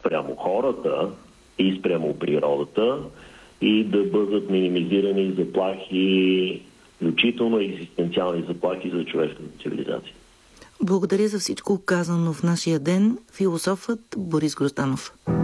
спрямо хората и спрямо природата и да бъдат минимизирани заплахи, включително екзистенциални заплахи за човешката цивилизация. Благодаря за всичко казано в нашия ден. Философът Борис Грозданов.